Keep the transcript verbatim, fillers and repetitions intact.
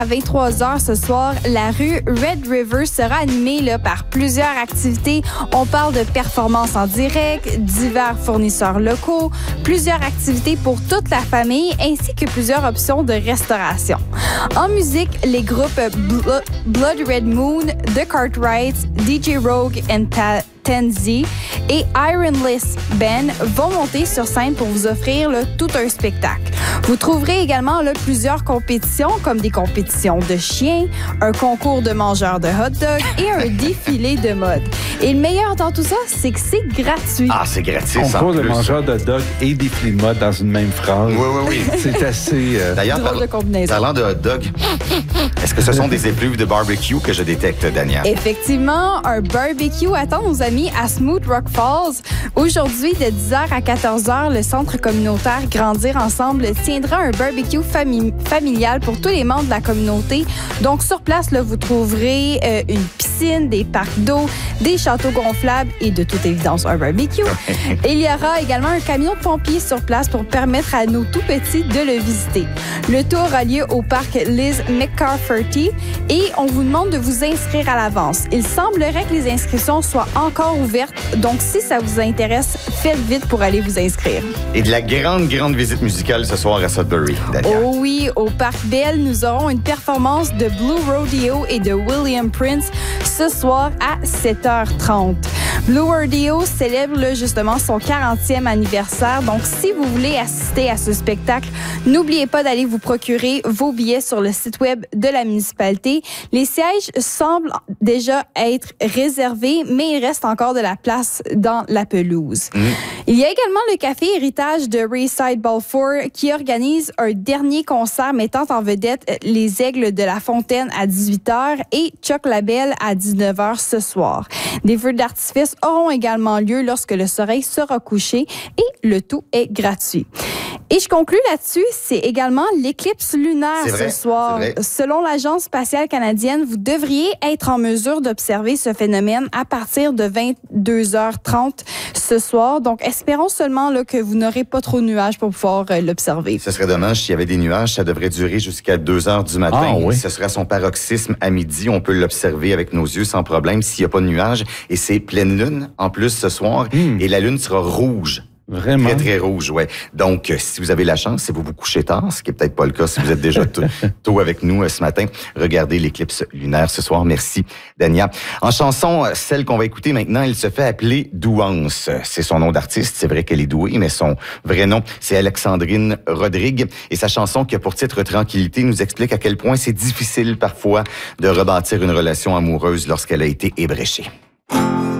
À vingt-trois heures ce soir, la rue Red River sera animée là, par plusieurs activités. On parle de performances en direct, divers fournisseurs locaux, plusieurs activités pour toute la famille, ainsi que plusieurs options de restauration. En musique, les groupes Blo- Blood Red Moon, The Cartwrights, D J Rogue and Ta- Tenzi et Ironless Band vont monter sur scène pour vous offrir là, tout un spectacle. Vous trouverez également là, plusieurs compétitions comme des compétitions de chiens, un concours de mangeurs de hot dog et un défilé de mode. Et le meilleur dans tout ça, c'est que c'est gratuit. Ah, c'est gratis. Concours de plus. mangeurs de dog et défilé de mode dans une même phrase. Oui, oui, oui. C'est assez... Euh... D'ailleurs, Drôle de combinaison. parlant de hot dog, est-ce que ce sont des épluves de barbecue que je détecte, Dania? Effectivement, un barbecue attend nos amis à Smooth Rock Falls. Aujourd'hui, de dix heures à quatorze heures, le centre communautaire Grandir Ensemble tiendra un barbecue fami- familial pour tous les membres de la communauté. Donc, sur place, là, vous trouverez euh, une piscine, des parcs d'eau, des châteaux gonflables et de toute évidence, un barbecue. Et il y aura également un camion de pompiers sur place pour permettre à nos tout-petits de le visiter. Le tour a lieu au parc Liz McCarthy et on vous demande de vous inscrire à l'avance. Il semblerait que les inscriptions soient encore ouvertes, donc si ça vous intéresse, faites vite pour aller vous inscrire. Et de la grande, grande visite musicale ce soir à Sudbury, Dania. Oh oui, au Parc Bell, nous aurons une performance de Blue Rodeo et de William Prince ce soir à sept heures trente. Blue Rodeo célèbre là, justement son quarantième anniversaire. Donc, si vous voulez assister à ce spectacle, n'oubliez pas d'aller vous procurer vos billets sur le site web de la municipalité. Les sièges semblent déjà être réservés, mais il reste encore de la place dans la pelouse. Mmh. Il y a également le Café Héritage de Rayside Balfour qui organise un dernier concert mettant en vedette les Aigles de la Fontaine à dix-huit heures et Chuck Labelle à dix-neuf heures ce soir. Des feux d'artifice auront également lieu lorsque le soleil sera couché et le tout est gratuit. Et je conclue là-dessus, c'est également l'éclipse lunaire vrai, ce soir. Selon l'Agence spatiale canadienne, vous devriez être en mesure d'observer ce phénomène à partir de vingt-deux heures trente ce soir. Donc, espérons seulement là, que vous n'aurez pas trop de nuages pour pouvoir euh, l'observer. Ce serait dommage s'il y avait des nuages. Ça devrait durer jusqu'à deux heures du matin. Ah, oui. Ce serait son paroxysme à midi. On peut l'observer avec nos yeux sans problème s'il n'y a pas de nuages. Et c'est pleine lune en plus ce soir. Mmh. Et la lune sera rouge. Vraiment? Très, très rouge, ouais. Donc, euh, si vous avez la chance, si vous vous couchez tard, ce qui est peut-être pas le cas si vous êtes déjà tôt, tôt avec nous euh, ce matin, regardez l'éclipse lunaire ce soir. Merci, Dania. En chanson, celle qu'on va écouter maintenant, elle se fait appeler Douance. C'est son nom d'artiste. C'est vrai qu'elle est douée, mais son vrai nom, c'est Alexandrine Rodrigue. Et sa chanson qui a pour titre Tranquillité nous explique à quel point c'est difficile parfois de rebâtir une relation amoureuse lorsqu'elle a été ébréchée.